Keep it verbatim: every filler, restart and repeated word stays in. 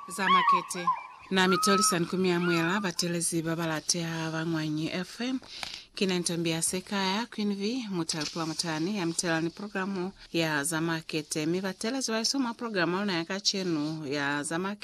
Zamakete na mitoli sankumia mwela batelezi babalatea bangwanyi F M kinantambia sekaya kwinvi mutalpua mutani ya mtelani programu ya Zamakete mi batelezi waisoma programu na yakachenu ya Zamakete